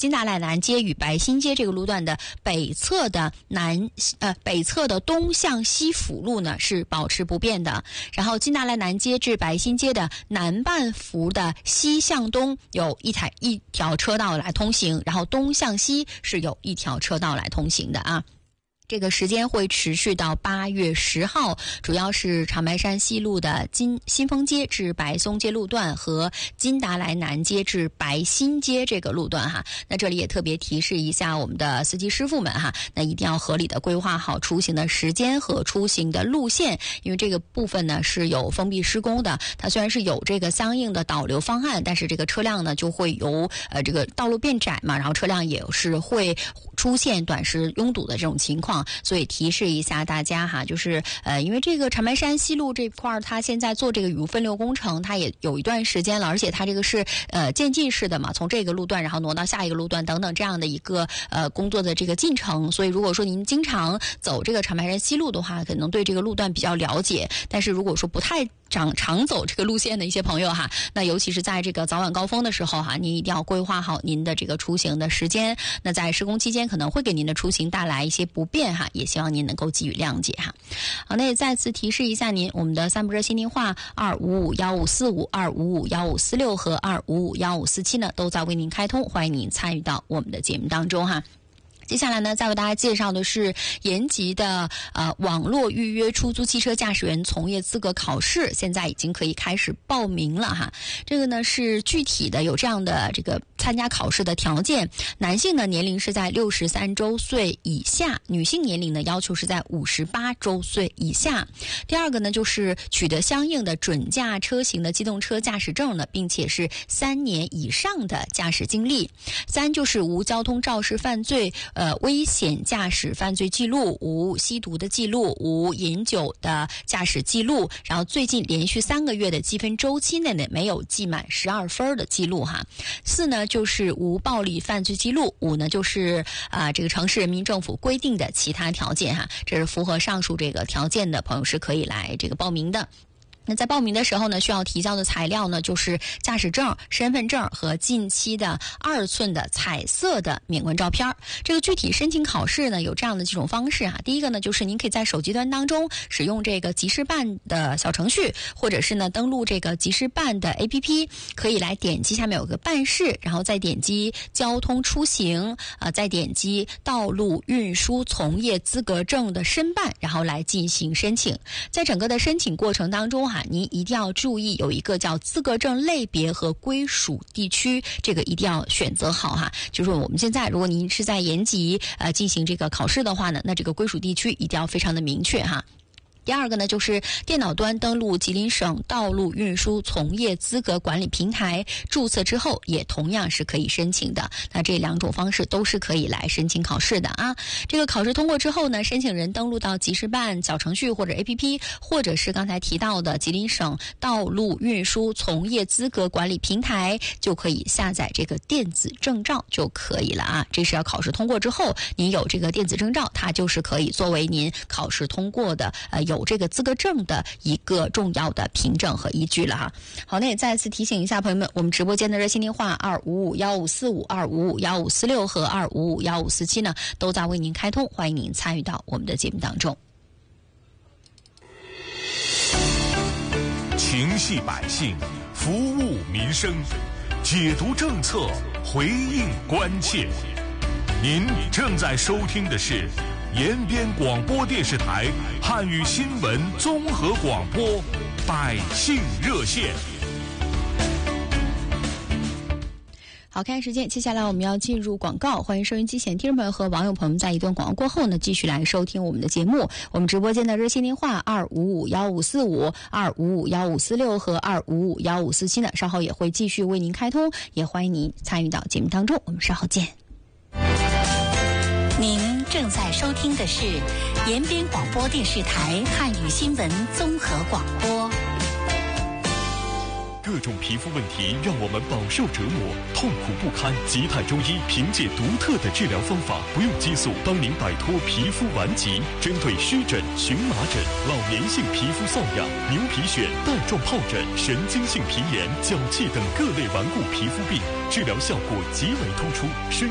金达赖南街与白新街这个路段的北侧的东向西辅路呢是保持不变的。然后金达赖南街至白新街的南半幅的西向东有一条车道来通行，然后东向西是有一条车道来通行的啊。这个时间会持续到8月10号，主要是长白山西路的新丰街至白松街路段和金达莱南街至白新街这个路段哈。那这里也特别提示一下我们的司机师傅们哈，那一定要合理的规划好出行的时间和出行的路线，因为这个部分呢是有封闭施工的，它虽然是有这个相应的导流方案，但是这个车辆呢就会由这个道路变窄嘛，然后车辆也是会出现短时拥堵的这种情况。所以提示一下大家哈，就是因为这个长白山西路这块它现在做这个雨污分流工程，它也有一段时间了，而且它这个是渐进式的嘛，从这个路段然后挪到下一个路段等等这样的一个工作的这个进程。所以如果说您经常走这个长白山西路的话，可能对这个路段比较了解，但是如果说不太常走这个路线的一些朋友哈，那尤其是在这个早晚高峰的时候哈，您一定要规划好您的这个出行的时间。那在施工期间可能会给您的出行带来一些不便哈，也希望您能够给予谅解哈。好，那也再次提示一下您，我们的三不热心电话2551545、2551546和2551547呢都在为您开通，欢迎您参与到我们的节目当中哈。接下来呢，再为大家介绍的是延吉的网络预约出租汽车驾驶员从业资格考试，现在已经可以开始报名了哈。这个呢是具体的有这样的这个参加考试的条件，男性的年龄是在63周岁以下，女性年龄呢要求是在58周岁以下。第二个呢就是取得相应的准驾车型的机动车驾驶证呢，并且是3年以上的驾驶经历。3就是无交通肇事犯罪危险驾驶犯罪记录，无吸毒的记录，无饮酒的驾驶记录，然后最近连续3个月的积分周期内呢没有记满12分的记录哈。4呢就是无暴力犯罪记录。5呢就是这个城市人民政府规定的其他条件哈。这是符合上述这个条件的朋友是可以来这个报名的。那在报名的时候呢，需要提交的材料呢，就是驾驶证、身份证和近期的2寸的彩色的免冠照片。这个具体申请考试呢，有这样的几种方式啊。第一个呢，就是您可以在手机端当中使用这个集市办的小程序，或者是呢登录这个集市办的 APP， 可以来点击下面有个办事，然后再点击交通出行再点击道路运输从业资格证的申办，然后来进行申请。在整个的申请过程当中您一定要注意有一个叫资格证类别和归属地区，这个一定要选择好哈。就是我们现在如果您是在延吉进行这个考试的话呢，那这个归属地区一定要非常的明确哈。第二个呢，就是电脑端登录吉林省道路运输从业资格管理平台注册之后，也同样是可以申请的。那这2种方式都是可以来申请考试的啊。这个考试通过之后呢，申请人登录到集市办小程序或者 APP， 或者是刚才提到的吉林省道路运输从业资格管理平台，就可以下载这个电子证照就可以了啊。这是要考试通过之后，您有这个电子证照，它就是可以作为您考试通过的有这个资格证的一个重要的凭证和依据了哈。好，那也再次提醒一下朋友们，我们直播间的热线电话2551545、2551546和2551547呢，都在为您开通，欢迎您参与到我们的节目当中。 情系百姓，服务民生，解读政策，回应关切。您正在收听的是延边广播电视台汉语新闻综合广播百姓热线。 好，看时间，接下来我们要进入广告。欢迎收音机前听众朋友和网友朋友们在一段广告过后呢，继续来收听我们的节目。我们直播间的热线电话2551545、2551546和2551547呢，稍后也会继续为您开通，也欢迎您参与到节目当中。我们稍后见。 您正在收听的是延边广播电视台汉语新闻综合广播。 各种皮肤问题让我们饱受折磨，痛苦不堪。吉泰中医凭借独特的治疗方法，不用激素，帮您摆脱皮肤顽疾。针对湿疹、荨麻疹、老年性皮肤瘙痒、牛皮癣、带状疱疹、神经性皮炎、脚气等各类顽固皮肤病，治疗效果极为突出。